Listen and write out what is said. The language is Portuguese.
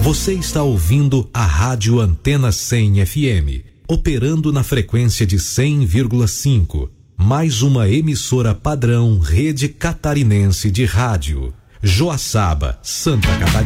Você está ouvindo a Rádio Antena 100 FM, operando na frequência de 100,5. Mais uma emissora padrão Rede Catarinense de Rádio. Joaçaba, Santa Catarina.